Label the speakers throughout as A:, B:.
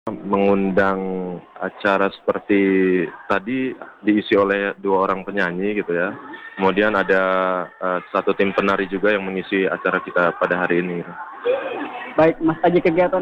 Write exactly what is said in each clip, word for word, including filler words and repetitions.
A: mengundang acara seperti tadi diisi oleh dua orang penyanyi gitu ya. Kemudian ada uh, satu tim penari juga yang mengisi acara kita pada hari ini.
B: Baik, Mas Aji kegiatan.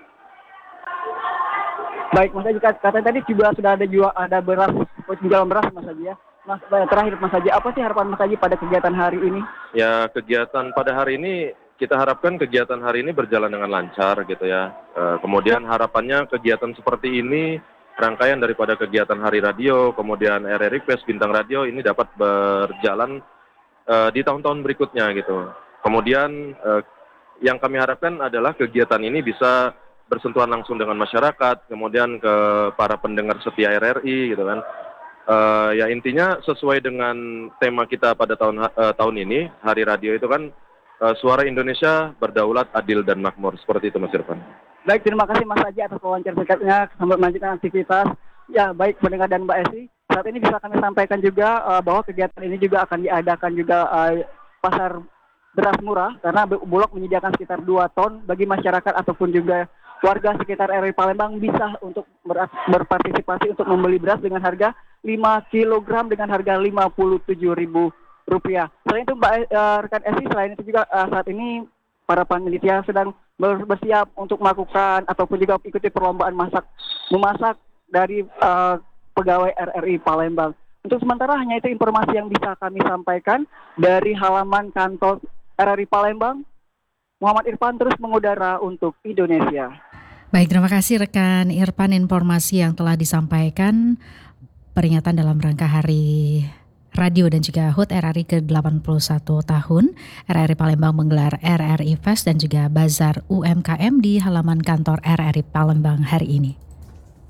B: Baik, Mas Aji katanya tadi juga sudah ada juga ada beras, penjualan beras Mas Aji ya. Mas terakhir Mas Aji, apa sih harapan Mas Aji pada kegiatan hari ini?
A: Ya, kegiatan pada hari ini kita harapkan kegiatan hari ini berjalan dengan lancar gitu ya. E, kemudian harapannya kegiatan seperti ini, rangkaian daripada kegiatan Hari Radio, kemudian R R I Fest Bintang Radio ini dapat berjalan e, di tahun-tahun berikutnya gitu. Kemudian e, yang kami harapkan adalah kegiatan ini bisa bersentuhan langsung dengan masyarakat, kemudian ke para pendengar setia R R I gitu kan. E, ya intinya sesuai dengan tema kita pada tahun e, tahun ini, Hari Radio itu kan Uh, suara Indonesia berdaulat, adil, dan makmur. Seperti itu, Mas Irfan.
B: Baik, terima kasih Mas Aji atas wawancara singkatnya sambil melanjutkan aktivitas. Ya, baik pendengar dan Mbak Esi. Saat ini bisa kami sampaikan juga uh, bahwa kegiatan ini juga akan diadakan juga uh, pasar beras murah, karena Bulog menyediakan sekitar dua ton bagi masyarakat ataupun juga warga sekitar R R I Palembang bisa untuk ber- berpartisipasi untuk membeli beras dengan harga lima kilogram dengan harga lima puluh tujuh ribu rupiah. Selain itu Mbak uh, rekan Esi, selain itu juga uh, saat ini para panitia sedang ber- bersiap untuk melakukan ataupun juga ikuti perlombaan masak memasak dari uh, pegawai R R I Palembang. Untuk sementara hanya itu informasi yang bisa kami sampaikan dari halaman kantor R R I Palembang. Muhammad Irfan terus mengudara untuk Indonesia.
C: Baik, terima kasih rekan Irfan informasi yang telah disampaikan peringatan dalam rangka Hari Radio dan juga H U T R R I ke delapan puluh satu tahun. R R I Palembang menggelar R R I Fest dan juga Bazar U M K M di halaman kantor R R I Palembang hari ini.